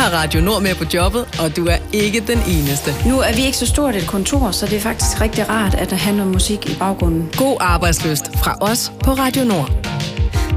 har Radio Nord med på jobbet, og du er ikke den eneste. Nu er vi ikke så stort et kontor, så det er faktisk rigtig rart, at der har noget musik i baggrunden. God arbejdslyst fra os på Radio Nord.